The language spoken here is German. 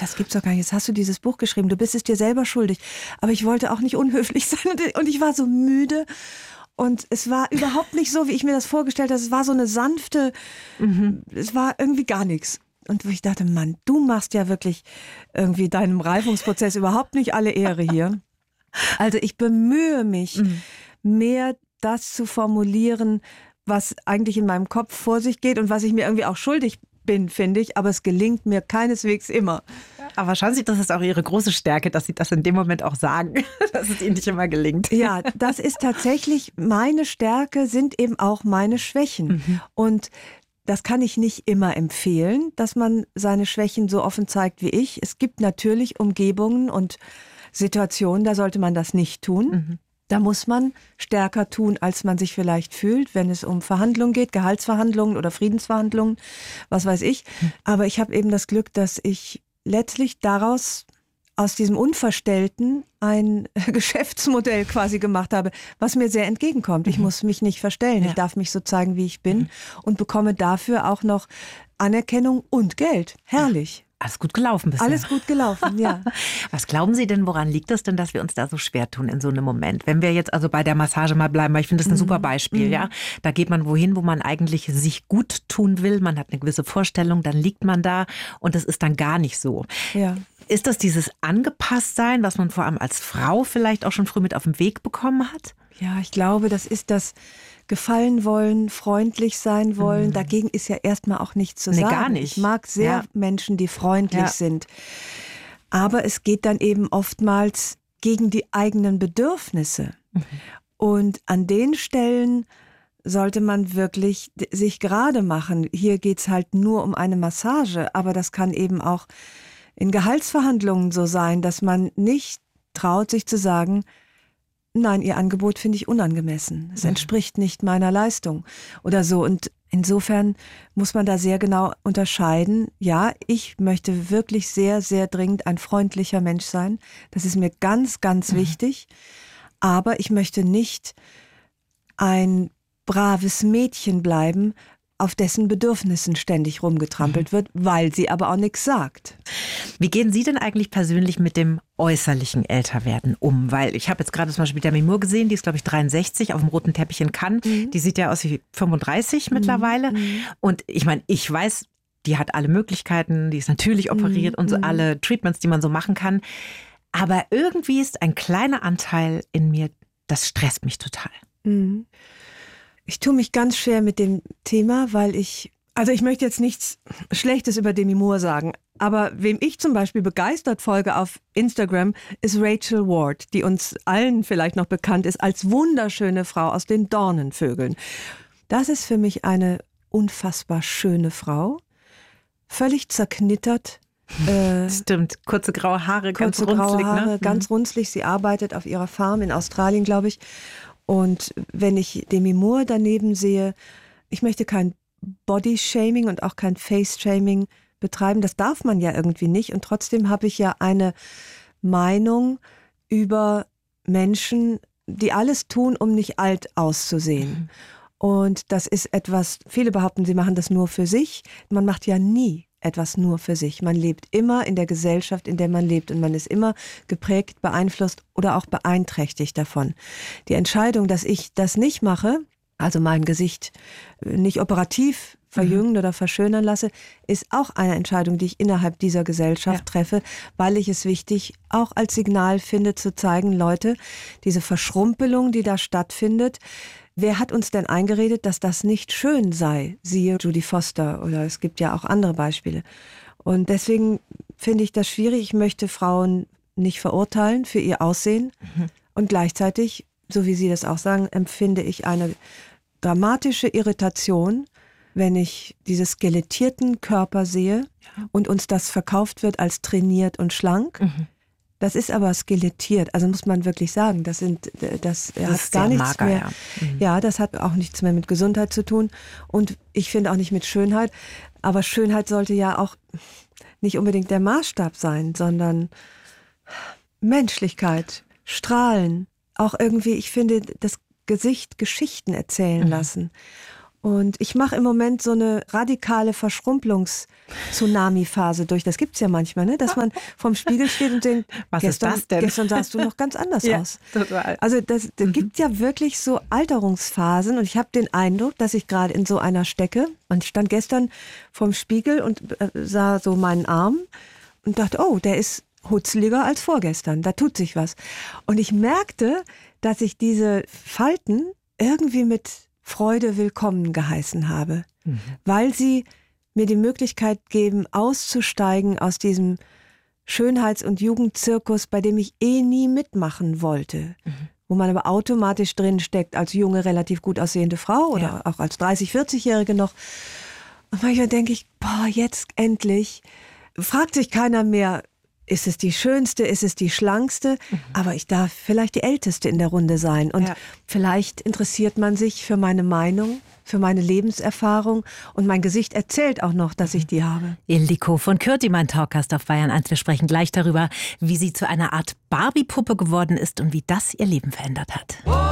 das gibt's doch gar nicht. Jetzt hast du dieses Buch geschrieben, du bist es dir selber schuldig. Aber ich wollte auch nicht unhöflich sein und ich war so müde. Und es war überhaupt nicht so, wie ich mir das vorgestellt habe. Es war so eine sanfte, es war irgendwie gar nichts. Und wo ich dachte, Mann, du machst ja wirklich irgendwie deinem Reifungsprozess überhaupt nicht alle Ehre hier. Also ich bemühe mich, mehr das zu formulieren, was eigentlich in meinem Kopf vor sich geht und was ich mir irgendwie auch schuldig bin, finde ich. Aber es gelingt mir keineswegs immer. Aber schauen Sie, das ist auch Ihre große Stärke, dass Sie das in dem Moment auch sagen, dass es Ihnen nicht immer gelingt. Ja, das ist tatsächlich meine Stärke, sind eben auch meine Schwächen. Und das kann ich nicht immer empfehlen, dass man seine Schwächen so offen zeigt wie ich. Es gibt natürlich Umgebungen und Situationen, da sollte man das nicht tun. Da muss man stärker tun, als man sich vielleicht fühlt, wenn es um Verhandlungen geht, Gehaltsverhandlungen oder Friedensverhandlungen, was weiß ich. Aber ich habe eben das Glück, dass ich letztlich daraus, aus diesem Unverstellten, ein Geschäftsmodell quasi gemacht habe, was mir sehr entgegenkommt. Ich muss mich nicht verstellen. Ja. Ich darf mich so zeigen, wie ich bin und bekomme dafür auch noch Anerkennung und Geld. Herrlich. Alles gut gelaufen bisher. Alles gut gelaufen, ja. Was glauben Sie denn, woran liegt es denn, dass wir uns da so schwer tun in so einem Moment? Wenn wir jetzt also bei der Massage mal bleiben, weil ich finde das ein super Beispiel, ja. Da geht man wohin, wo man eigentlich sich gut tun will. Man hat eine gewisse Vorstellung, dann liegt man da und das ist dann gar nicht so. Ja. Ist das dieses Angepasstsein, was man vor allem als Frau vielleicht auch schon früh mit auf den Weg bekommen hat? Ja, ich glaube, das ist das gefallen wollen, freundlich sein wollen. Dagegen ist ja erstmal auch nichts zu sagen. Gar nicht. Ich mag sehr Menschen, die freundlich sind. Aber es geht dann eben oftmals gegen die eigenen Bedürfnisse. Und an den Stellen sollte man wirklich sich gerade machen. Hier geht's halt nur um eine Massage, aber das kann eben auch in Gehaltsverhandlungen so sein, dass man nicht traut, sich zu sagen, nein, Ihr Angebot finde ich unangemessen. Es entspricht nicht meiner Leistung oder so. Und insofern muss man da sehr genau unterscheiden. Ja, ich möchte wirklich sehr, sehr dringend ein freundlicher Mensch sein. Das ist mir ganz, ganz wichtig. Aber ich möchte nicht ein braves Mädchen bleiben, auf dessen Bedürfnissen ständig rumgetrampelt wird, weil sie aber auch nichts sagt. Wie gehen Sie denn eigentlich persönlich mit dem äußerlichen Älterwerden um? Weil ich habe jetzt gerade zum Beispiel Demi Moore gesehen, die ist glaube ich 63 auf dem roten Teppich in Cannes. Die sieht ja aus wie 35 mittlerweile. Und ich meine, ich weiß, die hat alle Möglichkeiten, die ist natürlich operiert und so alle Treatments, die man so machen kann. Aber irgendwie ist ein kleiner Anteil in mir, das stresst mich total. Ich tue mich ganz schwer mit dem Thema, weil ich möchte jetzt nichts Schlechtes über Demi Moore sagen, aber wem ich zum Beispiel begeistert folge auf Instagram, ist Rachel Ward, die uns allen vielleicht noch bekannt ist als wunderschöne Frau aus den Dornenvögeln. Das ist für mich eine unfassbar schöne Frau, völlig zerknittert. Stimmt, kurze graue Haare, ganz runzlig. Ganz runzlig. Sie arbeitet auf ihrer Farm in Australien, glaube ich. Und wenn ich Demi Moore daneben sehe, ich möchte kein Body-Shaming und auch kein Face-Shaming betreiben. Das darf man ja irgendwie nicht. Und trotzdem habe ich ja eine Meinung über Menschen, die alles tun, um nicht alt auszusehen. Und das ist etwas, viele behaupten, sie machen das nur für sich. Man macht ja nie etwas nur für sich. Man lebt immer in der Gesellschaft, in der man lebt und man ist immer geprägt, beeinflusst oder auch beeinträchtigt davon. Die Entscheidung, dass ich das nicht mache, also mein Gesicht nicht operativ verjüngen oder verschönern lasse, ist auch eine Entscheidung, die ich innerhalb dieser Gesellschaft treffe, weil ich es wichtig auch als Signal finde, zu zeigen, Leute, diese Verschrumpelung, die da stattfindet, wer hat uns denn eingeredet, dass das nicht schön sei? Siehe Judy Foster oder es gibt ja auch andere Beispiele. Und deswegen finde ich das schwierig. Ich möchte Frauen nicht verurteilen für ihr Aussehen. Und gleichzeitig, so wie Sie das auch sagen, empfinde ich eine dramatische Irritation, wenn ich diese skelettierten Körper sehe und uns das verkauft wird als trainiert und schlank. Das ist aber skelettiert, also muss man wirklich sagen, das hat gar nichts mager, mehr. Ja, das hat auch nichts mehr mit Gesundheit zu tun und ich finde auch nicht mit Schönheit. Aber Schönheit sollte ja auch nicht unbedingt der Maßstab sein, sondern Menschlichkeit, Strahlen, auch irgendwie, ich finde, das Gesicht Geschichten erzählen lassen. Und ich mache im Moment so eine radikale Verschrumpelungs-Tsunami-Phase durch. Das gibt's ja manchmal, ne? Dass man vorm Spiegel steht und denkt, was ist das denn? Gestern sahst du noch ganz anders aus. Total. Also das gibt ja wirklich so Alterungsphasen und ich habe den Eindruck, dass ich gerade in so einer stecke. Und ich stand gestern vorm Spiegel und sah so meinen Arm und dachte, oh, der ist hutzliger als vorgestern. Da tut sich was. Und ich merkte, dass ich diese Falten irgendwie mit Freude willkommen geheißen habe, weil sie mir die Möglichkeit geben, auszusteigen aus diesem Schönheits- und Jugendzirkus, bei dem ich nie mitmachen wollte, wo man aber automatisch drin steckt als junge, relativ gut aussehende Frau oder auch als 30-, 40-Jährige noch. Und manchmal denke ich, boah, jetzt endlich fragt sich keiner mehr, ist es die Schönste, ist es die Schlankste? Aber ich darf vielleicht die Älteste in der Runde sein. Und vielleicht interessiert man sich für meine Meinung, für meine Lebenserfahrung. Und mein Gesicht erzählt auch noch, dass ich die habe. Ildiko von Kürti, mein Talkgast auf Bayern 1. Wir sprechen gleich darüber, wie sie zu einer Art Barbie-Puppe geworden ist und wie das ihr Leben verändert hat.